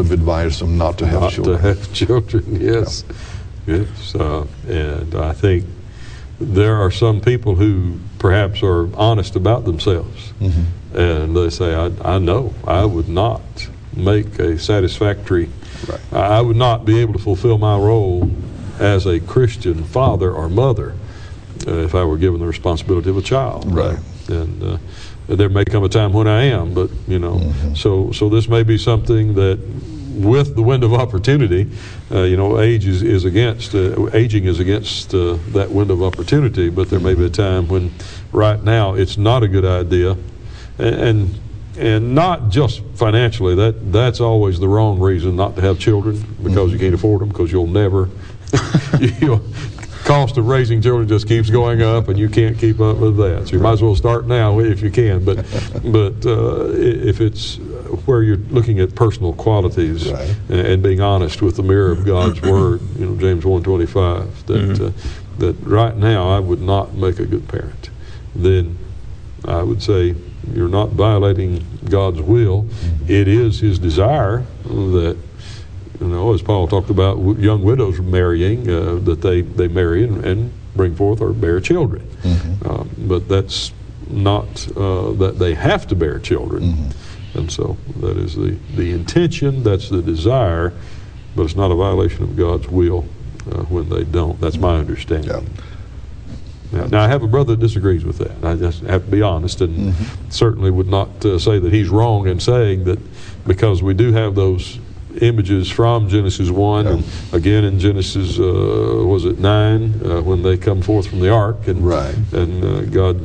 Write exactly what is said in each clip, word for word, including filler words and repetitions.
have advised them not to have not children. to have children, yes. Yeah. Yes. Uh, and I think there are some people who perhaps are honest about themselves. Mm-hmm. And they say, I, I know I would not make a satisfactory, right. I would not be able to fulfill my role as a Christian father or mother uh, if I were given the responsibility of a child. Right. Uh, and uh, there may come a time when I am, but you know, mm-hmm. so so this may be something that, with the window of opportunity, uh, you know, age is, is against, uh, aging is against uh, that window of opportunity, but there may be a time when right now it's not a good idea, and and, and not just financially, that that's always the wrong reason not to have children, because mm-hmm. you can't afford them, because you'll never, you'll, cost of raising children just keeps going up, and you can't keep up with that. So you might as well start now if you can. But but uh, if it's where you're looking at personal qualities, right. and, and being honest with the mirror of God's Word, you know, James one twenty-five, that mm-hmm. uh, that right now I would not make a good parent, then I would say you're not violating God's will. Mm-hmm. It is His desire that, you know, as Paul talked about young widows marrying, uh, that they, they marry and, and bring forth or bear children. Mm-hmm. um, but that's not uh, that they have to bear children. Mm-hmm. And so that is the, the intention, that's the desire, but it's not a violation of God's will uh, when they don't. That's my understanding. Yeah. Now, now, I have a brother that disagrees with that. I just have to be honest, and mm-hmm. certainly would not uh, say that he's wrong in saying that, because we do have those images from Genesis one, yeah. and again in Genesis, uh, was it nine, uh, when they come forth from the ark, and right. and uh, God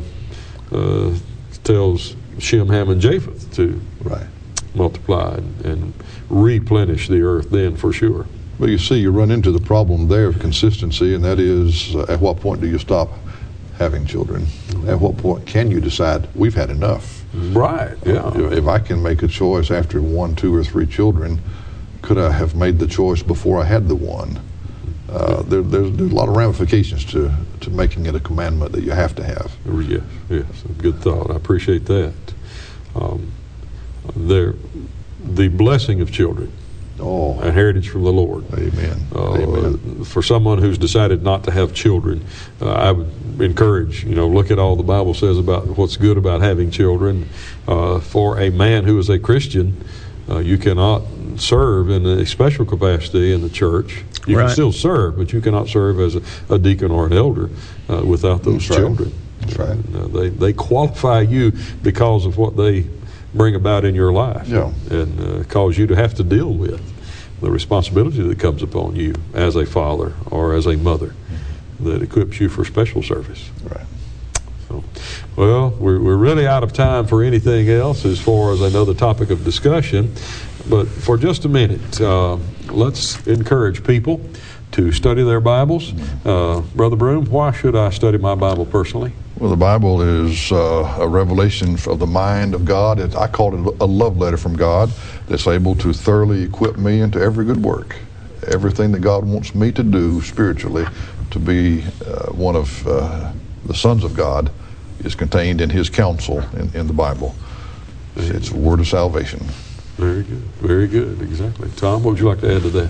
uh, tells Shem, Ham, and Japheth to right. multiply and, and replenish the earth then, for sure. Well, you see, you run into the problem there of consistency, and that is, uh, at what point do you stop having children? Mm-hmm. At what point can you decide we've had enough? Right, yeah. Uh, if I can make a choice after one, two, or three children, could I have made the choice before I had the one? Uh, there, there's, there's a lot of ramifications to, to making it a commandment that you have to have. Yes, yes, good thought. I appreciate that. Um, there, the blessing of children, oh, a heritage from the Lord. Amen. Uh, Amen. For someone who's decided not to have children, uh, I would encourage, you know, look at all the Bible says about what's good about having children. Uh, for a man who is a Christian, uh, you cannot serve in a special capacity in the church. You right. can still serve, but you cannot serve as a, a deacon or an elder uh, without those That's children. Right. That's right. And, uh, they, they qualify you because of what they bring about in your life, yeah. and uh, cause you to have to deal with the responsibility that comes upon you as a father or as a mother, mm-hmm. that equips you for special service. Right. So, well, we're, we're really out of time for anything else as far as another topic of discussion. But for just a minute, uh, let's encourage people to study their Bibles. Uh, Brother Broom, why should I study my Bible personally? Well, the Bible is uh, a revelation of the mind of God. It, I call it a love letter from God that's able to thoroughly equip me into every good work. Everything that God wants me to do spiritually to be uh, one of uh, the sons of God is contained in His counsel in, in the Bible. It's a word of salvation. Very good. Very good. Exactly. Tom, what would you like to add to that?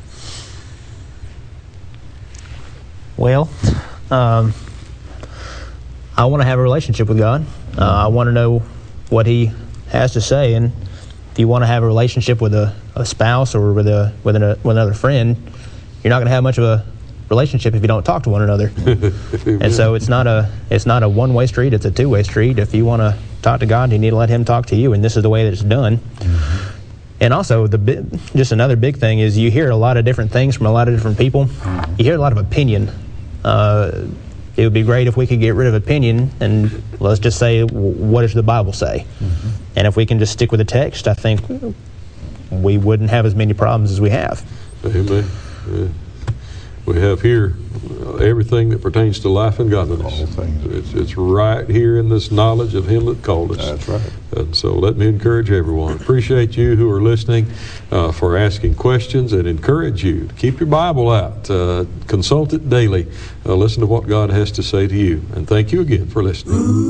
Well, um, I want to have a relationship with God. Uh, I want to know what He has to say, and if you want to have a relationship with a, a spouse or with a with, an, with another friend, you're not going to have much of a relationship if you don't talk to one another. And so it's not a it's not a one-way street; it's a two-way street. If you want to talk to God, you need to let Him talk to you, and this is the way that it's done. Mm-hmm. And also, the bi- just another big thing is you hear a lot of different things from a lot of different people. Mm-hmm. You hear a lot of opinion. Uh, it would be great if we could get rid of opinion and let's just say, what does the Bible say? Mm-hmm. And if we can just stick with the text, I think we wouldn't have as many problems as we have. Amen. Yeah. We have here uh, everything that pertains to life and godliness. All things. It's, it's right here in this knowledge of Him that called us. That's right. And so let me encourage everyone. Appreciate you who are listening uh, for asking questions, and encourage you to keep your Bible out. Uh, consult it daily. Uh, listen to what God has to say to you. And thank you again for listening.